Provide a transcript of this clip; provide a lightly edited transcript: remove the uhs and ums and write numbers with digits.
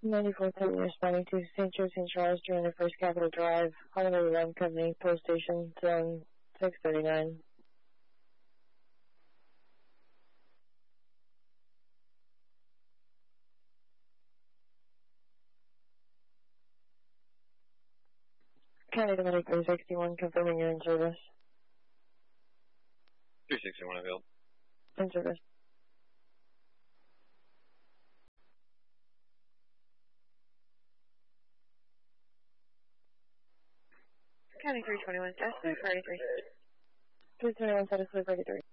9430 responding to St. Joe, St. Charles during the First Capitol Drive, Honolulu Line Company, Post Station, Zone 639. County Dominic 361, confirming you're in service. 361 available. In service. County 321, status 33. 321, status 33.